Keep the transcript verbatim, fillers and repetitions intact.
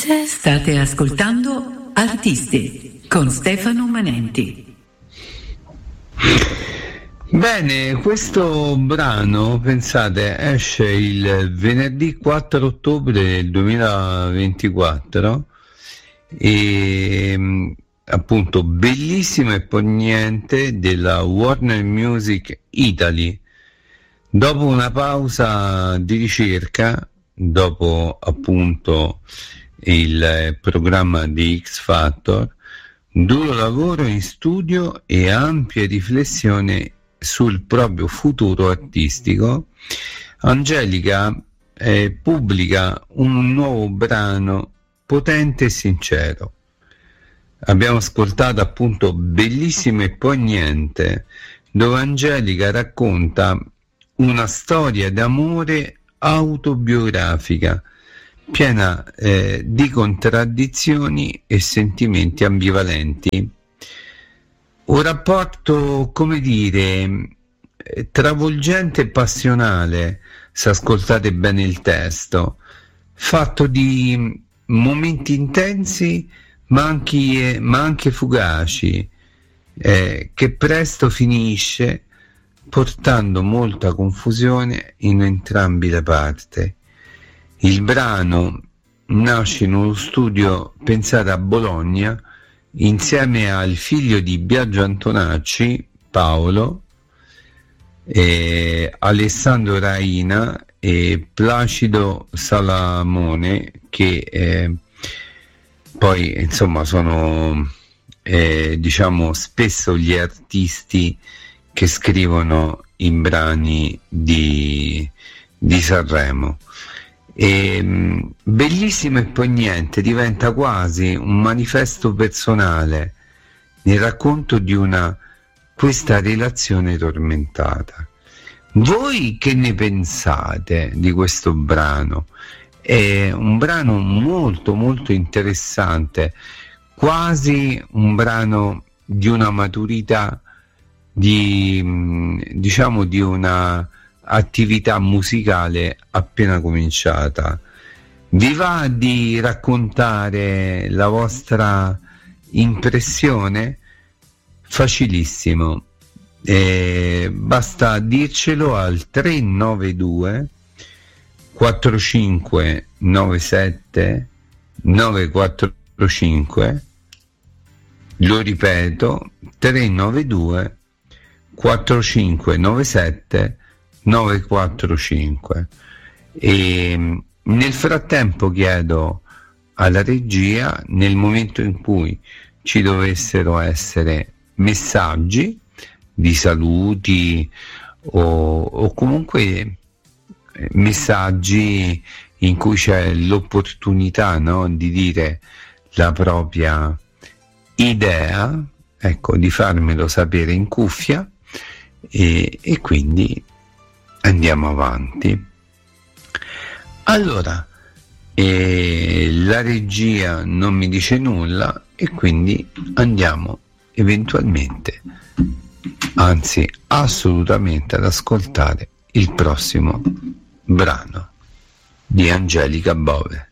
State ascoltando Artisti con Stefano Manenti. Bene, questo brano, pensate, esce il venerdì quattro ottobre del duemilaventiquattro e appunto bellissimo e poignante della Warner Music Italy. Dopo una pausa di ricerca, dopo appunto il programma di X Factor, duro lavoro in studio e ampia riflessione sul proprio futuro artistico, Angelica eh, pubblica un nuovo brano potente e sincero. Abbiamo ascoltato appunto bellissimo e poignante, dove Angelica racconta una storia d'amore autobiografica piena eh, di contraddizioni e sentimenti ambivalenti. Un rapporto, come dire, travolgente e passionale, se ascoltate bene il testo, fatto di momenti intensi ma anche, ma anche fugaci, eh, che presto finisce portando molta confusione in entrambi le parti. Il brano nasce in uno studio pensato a Bologna insieme al figlio di Biagio Antonacci, Paolo, eh, Alessandro Raina e Placido Salamone, che eh, poi insomma sono eh, diciamo spesso gli artisti che scrivono i brani di, di Sanremo. E, mh, bellissimo e poignante, diventa quasi un manifesto personale nel racconto di una questa relazione tormentata. Voi che ne pensate di questo brano? È un brano molto molto interessante, quasi un brano di una maturità, di diciamo di una attività musicale appena cominciata. Vi va di raccontare la vostra impressione? Facilissimo, eh, basta dircelo al tre nove due quattro cinque nove sette nove quattro cinque, lo ripeto, tre nove due quattro cinque nove sette nove quattro cinque. E nel frattempo chiedo alla regia, nel momento in cui ci dovessero essere messaggi di saluti o, o comunque messaggi in cui c'è l'opportunità, no, di dire la propria idea, ecco, di farmelo sapere in cuffia e, e quindi andiamo avanti. Allora, eh, la regia non mi dice nulla e quindi andiamo eventualmente, anzi assolutamente, ad ascoltare il prossimo brano di Angelica Bove.